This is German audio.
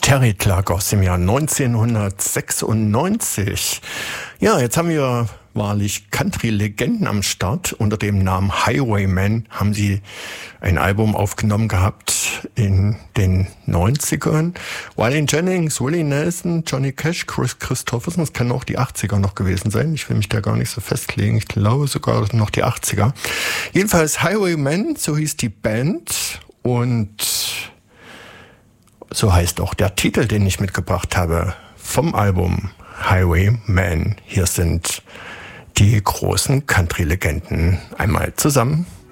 Terry Clark aus dem Jahr 1996. Ja, jetzt haben wir wahrlich Country-Legenden am Start. Unter dem Namen Highwayman haben sie ein Album aufgenommen gehabt in den 90ern. Waylon Jennings, Willie Nelson, Johnny Cash, Chris Christopherson, das kann auch die 80er noch gewesen sein. Ich will mich da gar nicht so festlegen. Ich glaube sogar noch die 80er. Jedenfalls Highwayman, so hieß die Band, und so heißt auch der Titel, den ich mitgebracht habe vom Album Highwayman. Hier sind die großen Country-Legenden einmal zusammen.